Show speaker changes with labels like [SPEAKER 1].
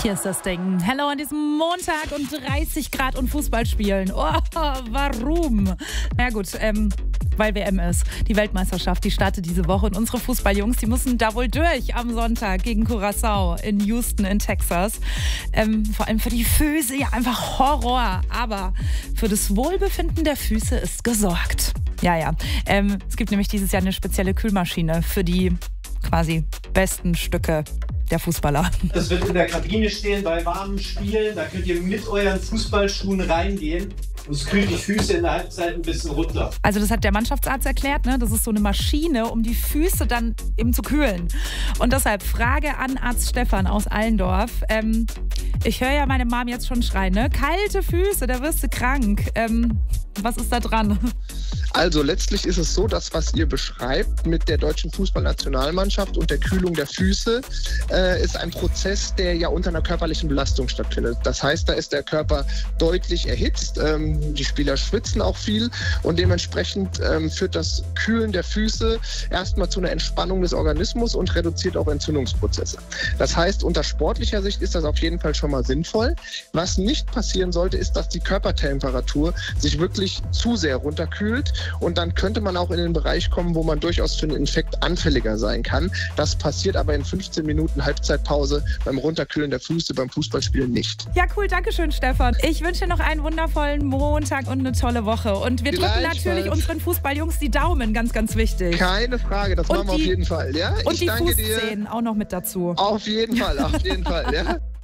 [SPEAKER 1] Hier ist das Ding. Hello an diesem Montag und 30 Grad und Fußball spielen. Oh, warum? Na gut, weil WM ist. Die Weltmeisterschaft, die startet diese Woche und unsere Fußballjungs, die müssen da wohl durch am Sonntag gegen Curaçao in Houston in Texas. Vor allem für die Füße, ja einfach Horror. Aber für das Wohlbefinden der Füße ist gesorgt. Ja. Es gibt nämlich dieses Jahr eine spezielle Kühlmaschine für die quasi besten Stücke der Fußballer.
[SPEAKER 2] Das wird in der Kabine stehen bei warmen Spielen. Da könnt ihr mit euren Fußballschuhen reingehen. Und es kühlt die Füße in der Halbzeit ein bisschen runter.
[SPEAKER 1] Also das hat der Mannschaftsarzt erklärt, ne? Das ist so eine Maschine, um die Füße dann eben zu kühlen. Und deshalb Frage an Arzt Stefan aus Allendorf. Ich höre ja meine Mom jetzt schon schreien, ne? Kalte Füße, da wirst du krank. Was ist da dran?
[SPEAKER 3] Also letztlich ist es so, dass was ihr beschreibt mit der deutschen Fußballnationalmannschaft und der Kühlung der Füße ist ein Prozess, der ja unter einer körperlichen Belastung stattfindet. Das heißt, da ist der Körper deutlich erhitzt, die Spieler schwitzen auch viel und dementsprechend führt das Kühlen der Füße erstmal zu einer Entspannung des Organismus und reduziert auch Entzündungsprozesse. Das heißt, unter sportlicher Sicht ist das auf jeden Fall schon mal sinnvoll. Was nicht passieren sollte, ist, dass die Körpertemperatur sich wirklich zu sehr runterkühlt. Und dann könnte man auch in den Bereich kommen, wo man durchaus für einen Infekt anfälliger sein kann. Das passiert aber in 15 Minuten Halbzeitpause beim Runterkühlen der Füße beim Fußballspielen nicht.
[SPEAKER 1] Ja, cool, danke schön, Stefan. Ich wünsche dir noch einen wundervollen Montag und eine tolle Woche. Und wir drücken natürlich unseren Fußballjungs die Daumen, ganz, ganz wichtig.
[SPEAKER 3] Keine Frage, das machen wir auf jeden Fall. Ja?
[SPEAKER 1] Und die Fußzehen auch noch mit dazu.
[SPEAKER 3] Auf jeden Fall, ja.